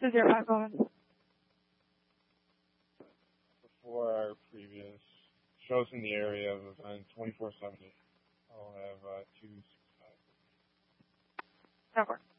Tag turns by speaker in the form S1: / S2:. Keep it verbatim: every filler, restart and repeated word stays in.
S1: to zero five eleven.
S2: Before our previous shows in the area of event twenty-four seventy, I'll have uh, two sixty-five.
S1: That works.